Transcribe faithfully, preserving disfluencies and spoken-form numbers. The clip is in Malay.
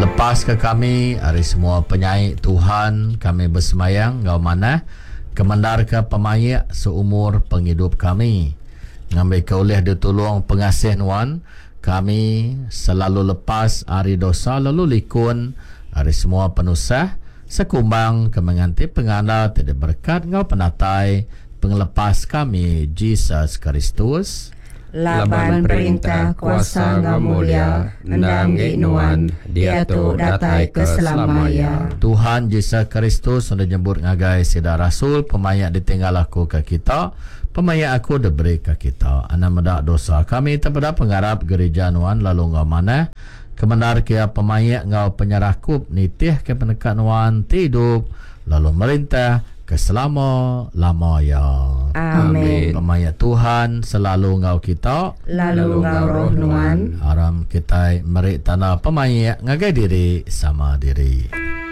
Lepas ke kami, hari semua penyaik Tuhan, kami bersemayang, ngau mana, kemandar ke pemayak seumur penghidup kami. Ngambil ke oleh ditolong pengasih Nuan, kami selalu lepas hari dosa lalu likun, hari semua penusah, sekumbang kemenganti penganda tidak berkat ngau penatai, penglepas kami, Jesus Kristus. Laban perintah kuasa ngau mulia, endang Nuan, dia tu datai ke selamaya. Tuhan Yesus Kristus sudah nyebut ngagai sida rasul, pemayak ditinggal aku ke kita, pemayak aku diberi ke kita. Ana medak dosa kami terpada pengharap gereja Nuan lalu ngau mana, kebenar kia pemayak ngau penyerakup nitih ke penekat Nuan tidup, lalu merintah ke selama-lamanya. Amin. Pemayak Tuhan selalu ngau kita, Lalu ngau roh Nuan. haram kita merik tanah pemayak ngagai diri sama diri.